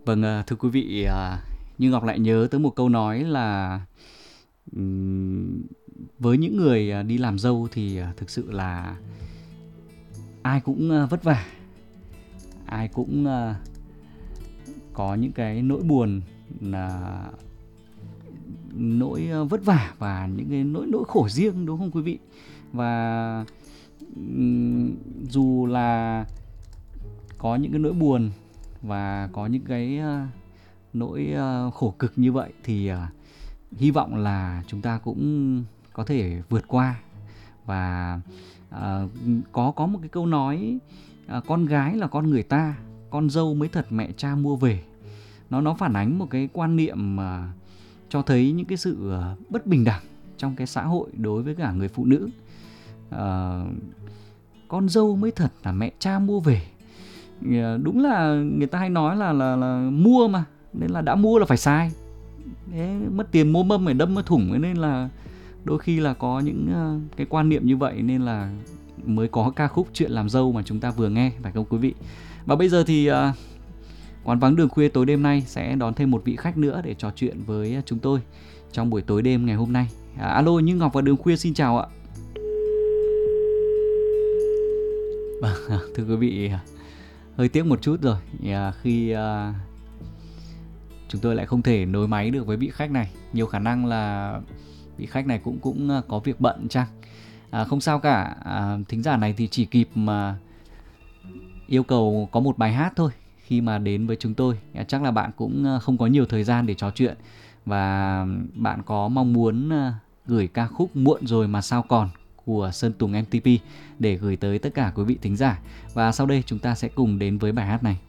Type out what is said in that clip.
Vâng, thưa quý vị, Như Ngọc lại nhớ tới một câu nói là với những người đi làm dâu thì thực sự là ai cũng vất vả, ai cũng có những cái nỗi buồn, là nỗi vất vả và những cái nỗi khổ riêng, đúng không quý vị? Và dù là có những cái nỗi buồn và có những cái nỗi khổ cực như vậy thì hy vọng là chúng ta cũng có thể vượt qua. Và có một cái câu nói, con gái là con người ta, con dâu mới thật mẹ cha mua về. Nó phản ánh một cái quan niệm mà cho thấy những cái sự bất bình đẳng trong cái xã hội đối với cả người phụ nữ. Con dâu mới thật là mẹ cha mua về. Đúng là người ta hay nói là mua mà, nên là đã mua là phải xài. Thế mất tiền mua mâm phải đâm vào thủng, nên là đôi khi là có những cái quan niệm như vậy, nên là mới có ca khúc Chuyện làm dâu mà chúng ta vừa nghe, phải không quý vị? Và bây giờ thì Quán vắng đường khuya tối đêm nay sẽ đón thêm một vị khách nữa để trò chuyện với chúng tôi trong buổi tối đêm ngày hôm nay. Alo, Như Ngọc và Đường Khuya xin chào ạ. Thưa quý vị, hơi tiếc một chút rồi khi chúng tôi lại không thể nối máy được với vị khách này. Nhiều khả năng là vị khách này cũng có việc bận chăng. Không sao cả, thính giả này thì chỉ kịp mà yêu cầu có một bài hát thôi khi mà đến với chúng tôi. Chắc là bạn cũng không có nhiều thời gian để trò chuyện, và bạn có mong muốn gửi ca khúc Muộn Rồi Mà Sao Còn của Sơn Tùng MTP để gửi tới tất cả quý vị thính giả. Và sau đây chúng ta sẽ cùng đến với bài hát này.